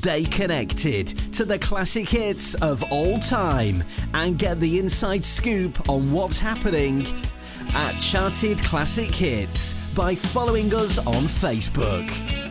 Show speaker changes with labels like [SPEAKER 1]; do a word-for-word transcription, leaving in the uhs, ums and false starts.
[SPEAKER 1] Stay connected to the classic hits of all time and get the inside scoop on what's happening at Charted Classic Hits by following us on Facebook.